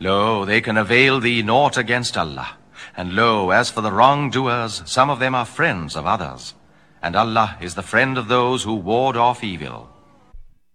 Lo, they can avail thee naught against Allah. And lo, as for the wrongdoers, some of them are friends of others. And Allah is the friend of those who ward off evil.